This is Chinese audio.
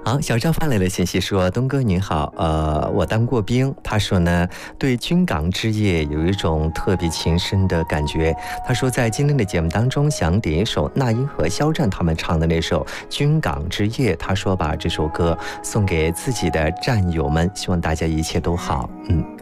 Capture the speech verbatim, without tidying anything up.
好，小赵发来的信息说：“东哥您好，呃，我当过兵。他说呢，对军港之夜有一种特别情深的感觉。他说，在今天的节目当中，想点一首那英和肖战他们唱的那首《军港之夜》。他说把这首歌送给自己的战友们，希望大家一切都好。嗯。”